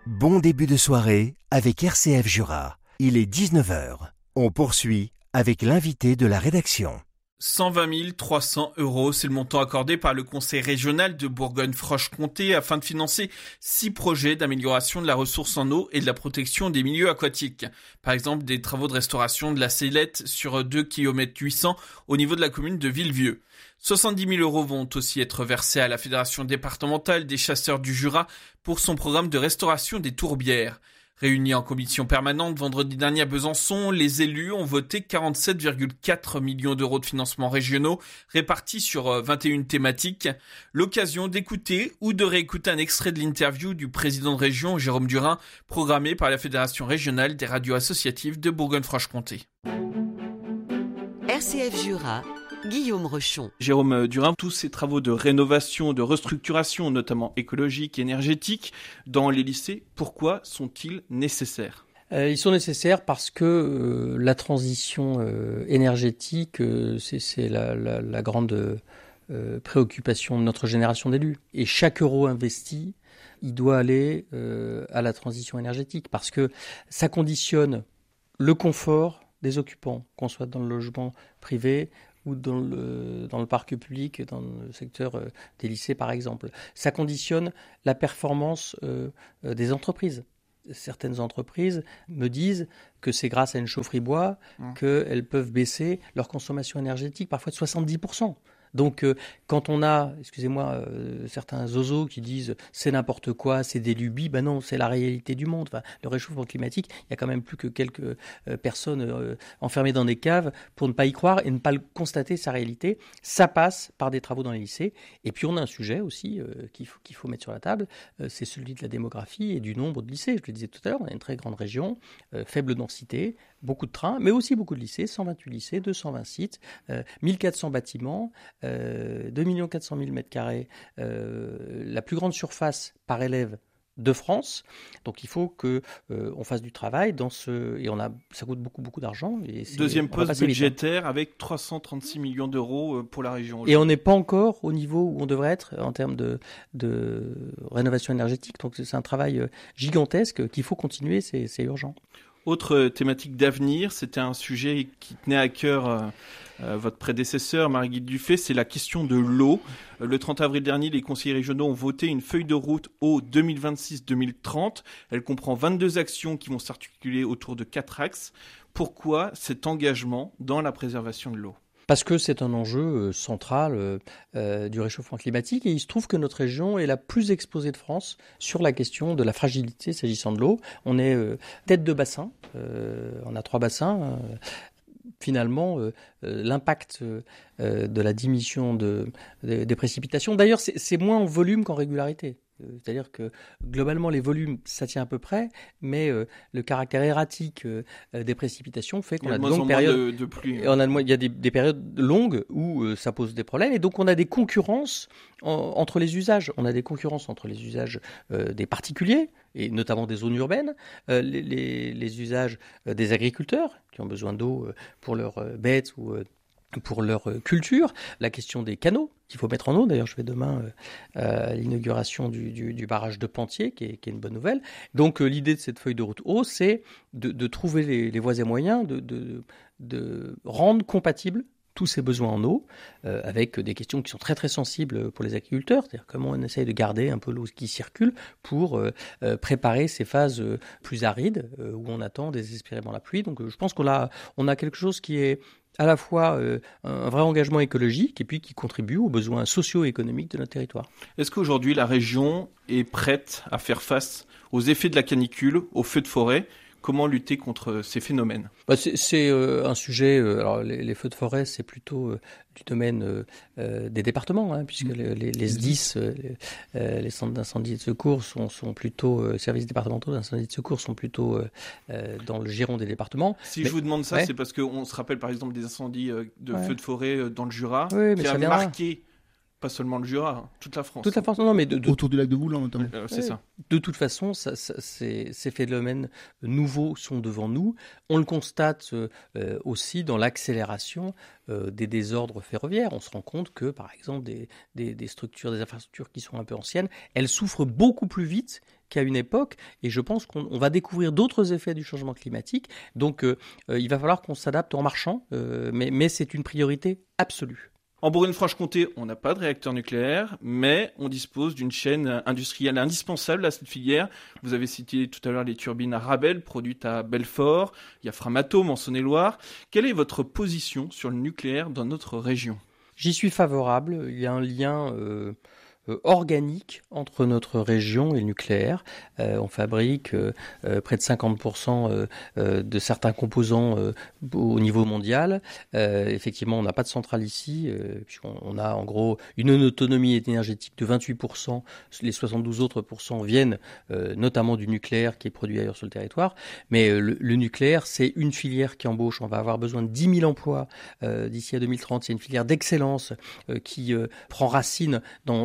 Bon début de soirée avec RCF Jura. Il est 19 heures. On poursuit avec l'invité de la rédaction. 120 300 €, c'est le montant accordé par le Conseil régional de Bourgogne-Franche-Comté afin de financer 6 projets d'amélioration de la ressource en eau et de la protection des milieux aquatiques. Par exemple, des travaux de restauration de la Célette sur 2 km 800 au niveau de la commune de Villevieux. 70 000 € vont aussi être versés à la Fédération départementale des chasseurs du Jura pour son programme de restauration des tourbières. Réunis en commission permanente vendredi dernier à Besançon, les élus ont voté 47,4 millions d'euros de financements régionaux répartis sur 21 thématiques. L'occasion d'écouter ou de réécouter un extrait de l'interview du président de région, Jérôme Durin, programmé par la Fédération régionale des radios associatives de Bourgogne-Franche-Comté. RCF Jura, Guillaume Rochon. Jérôme Durin, tous ces travaux de rénovation, de restructuration, notamment écologique et énergétique, dans les lycées, pourquoi sont-ils nécessaires ? Ils sont nécessaires parce que la transition énergétique, c'est la grande préoccupation de notre génération d'élus. Et chaque euro investi, il doit aller à la transition énergétique parce que ça conditionne le confort des occupants, qu'on soit dans le logement privé ou dans le parc public, dans le secteur des lycées par exemple. Ça conditionne la performance des entreprises. Certaines entreprises me disent que c'est grâce à une chaufferie bois qu'elles peuvent baisser leur consommation énergétique, parfois de 70%. Donc, quand on a, certains zozos qui disent c'est n'importe quoi, c'est des lubies, ben non, c'est la réalité du monde. Enfin, le réchauffement climatique, il y a quand même plus que quelques personnes enfermées dans des caves pour ne pas y croire et ne pas le constater, sa réalité. Ça passe par des travaux dans les lycées. Et puis, on a un sujet aussi qu'il faut mettre sur la table, c'est celui de la démographie et du nombre de lycées. Je le disais tout à l'heure, on a une très grande région, faible densité, beaucoup de trains, mais aussi beaucoup de lycées, 128 lycées, 220 sites, 1400 bâtiments, 2 400 000 m², la plus grande surface par élève de France. Donc il faut que on fasse du travail et ça coûte beaucoup d'argent. Et deuxième poste budgétaire avec 336 millions d'euros pour la région. Et on n'est pas encore au niveau où on devrait être en termes de rénovation énergétique. Donc c'est un travail gigantesque qu'il faut continuer, c'est urgent. Autre thématique d'avenir, c'était un sujet qui tenait à cœur votre prédécesseur, Marie-Guilde Dufay, c'est la question de l'eau. Le 30 avril dernier, les conseillers régionaux ont voté une feuille de route eau 2026-2030. Elle comprend 22 actions qui vont s'articuler autour de 4 axes. Pourquoi cet engagement dans la préservation de l'eau ? Parce que c'est un enjeu central du réchauffement climatique et il se trouve que notre région est la plus exposée de France sur la question de la fragilité s'agissant de l'eau. On est tête de bassin, on a 3 bassins. Finalement, l'impact de la diminution des précipitations, d'ailleurs c'est moins en volume qu'en régularité. C'est-à-dire que globalement les volumes ça tient à peu près, mais le caractère erratique des précipitations fait qu'on a de longues périodes de pluie. Il y a des périodes longues où ça pose des problèmes et donc on a des concurrences entre les usages. On a des concurrences entre les usages des particuliers et notamment des zones urbaines, les usages des agriculteurs qui ont besoin d'eau pour leurs bêtes ou pour leur culture, la question des canaux qu'il faut mettre en eau. D'ailleurs, je vais demain à l'inauguration du barrage de Pentier, qui est une bonne nouvelle. Donc, l'idée de cette feuille de route eau, c'est de trouver les voies et moyens de rendre compatibles tous ces besoins en eau, avec des questions qui sont très très sensibles pour les agriculteurs, c'est-à-dire comment on essaye de garder un peu l'eau qui circule pour préparer ces phases plus arides, où on attend désespérément la pluie. Donc je pense qu'on a quelque chose qui est à la fois un vrai engagement écologique et puis qui contribue aux besoins socio-économiques de notre territoire. Est-ce qu'aujourd'hui la région est prête à faire face aux effets de la canicule, aux feux de forêt ? Comment lutter contre ces phénomènes ? C'est un sujet. Alors les feux de forêt, c'est plutôt du domaine des départements, puisque les SDIS, les centres d'incendie et de secours, sont plutôt services départementaux d'incendie et de secours sont plutôt dans le giron des départements. Je vous demande ça, c'est parce qu'on se rappelle par exemple des incendies de feux de forêt dans le Jura, qui a marqué. Pas seulement le Jura, toute la France. Toute la France, non, mais autour du lac de Voulan notamment. C'est ça. De toute façon, ces phénomènes nouveaux sont devant nous. On le constate aussi dans l'accélération des désordres ferroviaires. On se rend compte que, par exemple, des structures, des infrastructures qui sont un peu anciennes, elles souffrent beaucoup plus vite qu'à une époque, et je pense qu'on va découvrir d'autres effets du changement climatique. Donc, il va falloir qu'on s'adapte en marchant, mais c'est une priorité absolue. En Bourgogne-Franche-Comté, on n'a pas de réacteur nucléaire, mais on dispose d'une chaîne industrielle indispensable à cette filière. Vous avez cité tout à l'heure les turbines Arabelle, produites à Belfort. Il y a Framatome en Saône-et-Loire. Quelle est votre position sur le nucléaire dans notre région ? J'y suis favorable. Il y a un lien organique entre notre région et le nucléaire. On fabrique près de 50% de certains composants au niveau mondial. Effectivement, on n'a pas de centrale ici, puisqu'on a en gros une autonomie énergétique de 28%. Les 72 autres pourcents viennent notamment du nucléaire qui est produit ailleurs sur le territoire. Mais le nucléaire, c'est une filière qui embauche. On va avoir besoin de 10 000 emplois d'ici à 2030. C'est une filière d'excellence qui prend racine dans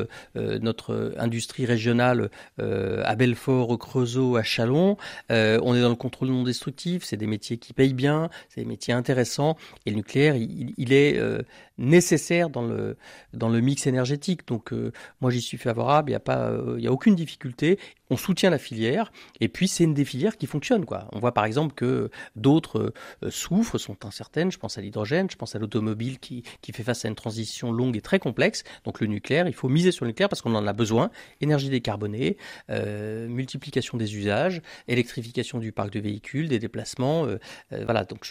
notre industrie régionale à Belfort, au Creusot, à Châlons. On est dans le contrôle non destructif, c'est des métiers qui payent bien, c'est des métiers intéressants. Et le nucléaire, il est nécessaire dans le mix énergétique. Donc moi j'y suis favorable, il y a aucune difficulté. On soutient la filière et puis c'est une des filières qui fonctionne, quoi. On voit par exemple que d'autres souffrent, sont incertaines. Je pense à l'hydrogène, je pense à l'automobile qui fait face à une transition longue et très complexe. Donc le nucléaire, il faut miser sur le nucléaire parce qu'on en a besoin. Énergie décarbonée, multiplication des usages, électrification du parc de véhicules, des déplacements. Voilà, donc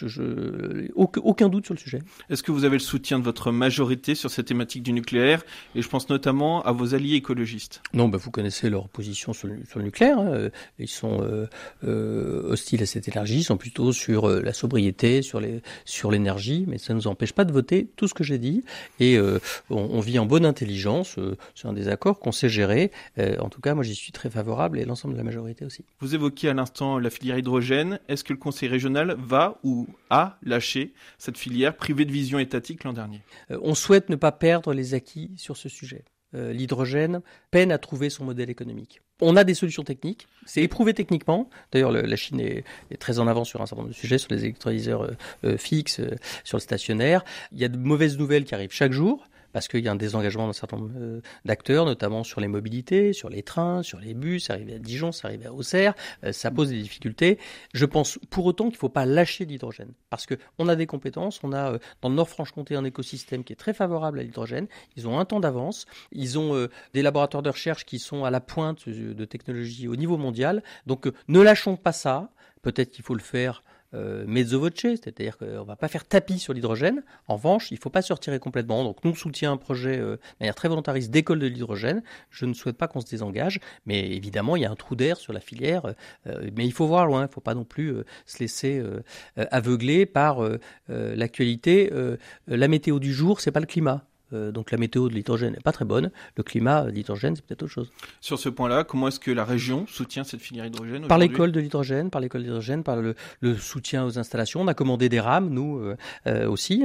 aucun doute sur le sujet. Est-ce que vous avez le soutien de votre majorité sur cette thématique du nucléaire ? Et je pense notamment à vos alliés écologistes. Non, vous connaissez leur position sur le nucléaire. Hein. Ils sont hostiles à cette énergie, ils sont plutôt sur la sobriété, sur l'énergie, mais ça ne nous empêche pas de voter tout ce que j'ai dit. Et on vit en bonne intelligence. C'est un désaccord qu'on sait gérer. En tout cas, moi, j'y suis très favorable et l'ensemble de la majorité aussi. Vous évoquiez à l'instant la filière hydrogène. Est-ce que le Conseil régional va ou a lâché cette filière privée de vision étatique l'an dernier ? On souhaite ne pas perdre les acquis sur ce sujet. L'hydrogène peine à trouver son modèle économique. On a des solutions techniques, c'est éprouvé techniquement. D'ailleurs, la Chine est très en avance sur un certain nombre de sujets, sur les électrolyseurs fixes, sur le stationnaire. Il y a de mauvaises nouvelles qui arrivent chaque jour, parce qu'il y a un désengagement d'un certain nombre d'acteurs, notamment sur les mobilités, sur les trains, sur les bus. C'est arrivé à Dijon, c'est arrivé à Auxerre, ça pose des difficultés. Je pense pour autant qu'il ne faut pas lâcher l'hydrogène, parce qu'on a des compétences, on a dans le Nord-Franche-Comté un écosystème qui est très favorable à l'hydrogène, ils ont un temps d'avance, ils ont des laboratoires de recherche qui sont à la pointe de technologie au niveau mondial, donc ne lâchons pas ça, peut-être qu'il faut le faire mezzo voce, c'est-à-dire qu'on ne va pas faire tapis sur l'hydrogène. En revanche, il ne faut pas se retirer complètement. Donc nous soutenons un projet de manière très volontariste d'école de l'hydrogène. Je ne souhaite pas qu'on se désengage, mais évidemment, il y a un trou d'air sur la filière. Mais il faut voir loin, il ne faut pas non plus se laisser aveugler par l'actualité. La météo du jour, ce n'est pas le climat. Donc la météo de l'hydrogène n'est pas très bonne. Le climat de l'hydrogène, c'est peut-être autre chose. Sur ce point-là, comment est-ce que la région soutient cette filière hydrogène aujourd'hui ? Par l'école de l'hydrogène, par le soutien aux installations. On a commandé des rames, nous aussi,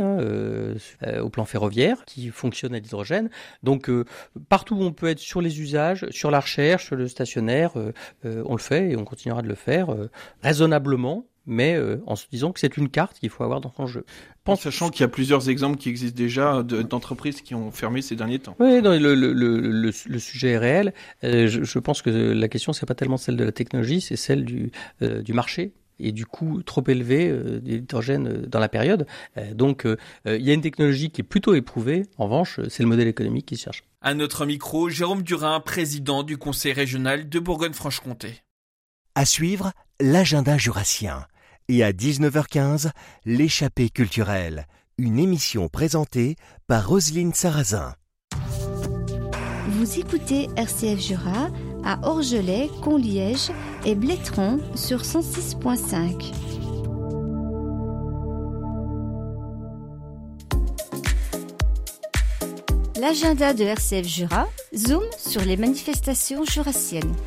au plan ferroviaire, qui fonctionnent à l'hydrogène. Donc partout où on peut être sur les usages, sur la recherche, sur le stationnaire, on le fait et on continuera de le faire raisonnablement, mais en se disant que c'est une carte qu'il faut avoir dans son jeu. Sachant qu'il y a plusieurs exemples qui existent déjà d'entreprises qui ont fermé ces derniers temps. Oui, non, le sujet est réel. Je pense que la question, c'est pas tellement celle de la technologie, c'est celle du marché et du coût trop élevé de l'hydrogène dans la période. Donc, il y a une technologie qui est plutôt éprouvée. En revanche, c'est le modèle économique qui se cherche. À notre micro, Jérôme Durin, président du Conseil régional de Bourgogne-Franche-Comté. À suivre, l'agenda jurassien. Et à 19h15, l'échappée culturelle, une émission présentée par Roselyne Sarrazin. Vous écoutez RCF Jura à Orgelet, Conliège et Blétron sur 106.5. L'agenda de RCF Jura zoom sur les manifestations jurassiennes.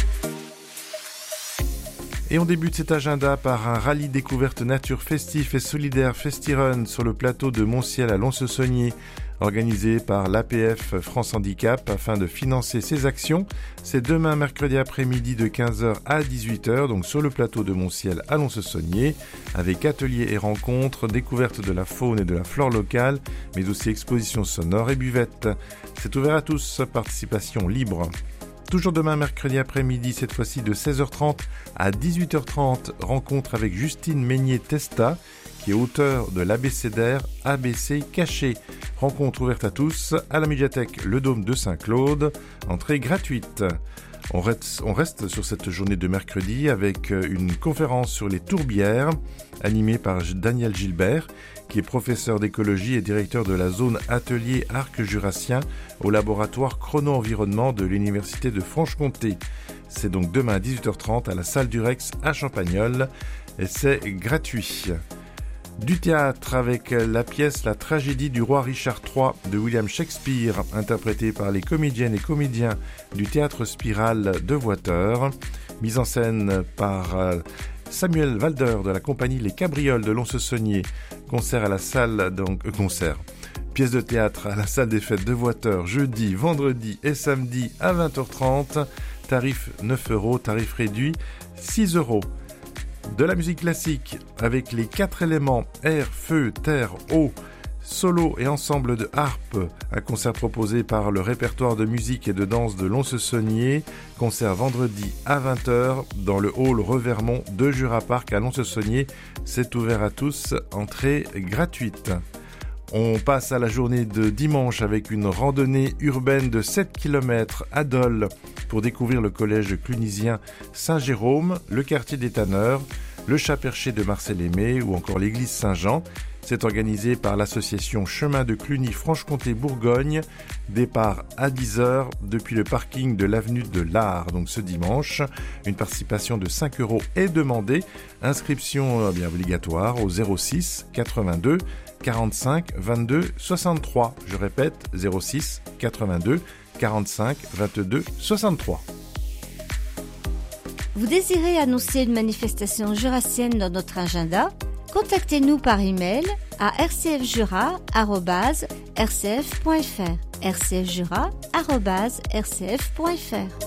Et on débute cet agenda par un rallye découverte nature festif et solidaire Festirun sur le plateau de Montciel à Lons-le-Saunier, organisé par l'APF France Handicap afin de financer ses actions. C'est demain mercredi après-midi de 15h à 18h, donc sur le plateau de Montciel à Lons-le-Saunier, avec ateliers et rencontres, découverte de la faune et de la flore locale, mais aussi expositions sonores et buvettes. C'est ouvert à tous, participation libre. Toujours demain, mercredi après-midi, cette fois-ci de 16h30 à 18h30, rencontre avec Justine Meignet-Testa, qui est auteur de l'abécédaire ABC Caché. Rencontre ouverte à tous à la médiathèque Le Dôme de Saint-Claude, entrée gratuite. On reste sur cette journée de mercredi avec une conférence sur les tourbières, animée par Daniel Gilbert, qui est professeur d'écologie et directeur de la zone atelier arc jurassien au laboratoire chrono-environnement de l'Université de Franche-Comté. C'est donc demain à 18h30 à la salle du Rex à Champagnole et c'est gratuit. Du théâtre avec la pièce La tragédie du roi Richard III de William Shakespeare, interprétée par les comédiennes et comédiens du théâtre Spirale de Voiteur, mise en scène par Samuel Walder de la compagnie Les Cabrioles de Lons-le-Saunier. Concert à la salle, pièce de théâtre à la salle des fêtes de Voiteur, jeudi, vendredi et samedi à 20h30. Tarif 9 €, tarif réduit 6 €. De la musique classique avec les 4 éléments air, feu, terre, eau, solo et ensemble de harpe, un concert proposé par le répertoire de musique et de danse de Lons-le-Saunier, concert vendredi à 20h dans le hall Revermont de Jura Park à Lons-le-Saunier. C'est ouvert à tous, entrée gratuite. On passe à la journée de dimanche avec une randonnée urbaine de 7 km à Dole pour découvrir le collège clunisien Saint-Jérôme, le quartier des Tanneurs, le chat perché de Marcel Aimé ou encore l'église Saint-Jean. C'est organisé par l'association Chemin de Cluny Franche-Comté-Bourgogne. Départ à 10h depuis le parking de l'avenue de l'Art. Donc ce dimanche, une participation de 5 € est demandée. Inscription obligatoire au 06 82 45 22 63. Je répète, 06 82 45 22 63. Vous désirez annoncer une manifestation jurassienne dans notre agenda ? Contactez-nous par email à rcfjura@rcf.fr. rcfjura@rcf.fr.